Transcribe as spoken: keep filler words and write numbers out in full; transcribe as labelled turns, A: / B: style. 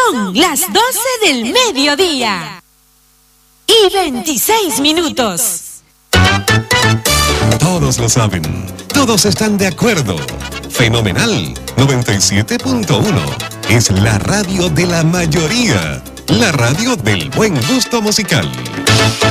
A: Son las doce del mediodía y veintiséis minutos.
B: Todos lo saben, todos están de acuerdo. Fenomenal noventa y siete punto uno es la radio de la mayoría, la radio del buen gusto musical.